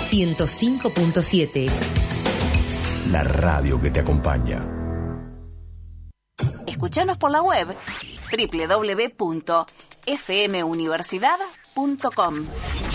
105.7. La radio que te acompaña. Escuchanos por la web www.fmuniversidad.com.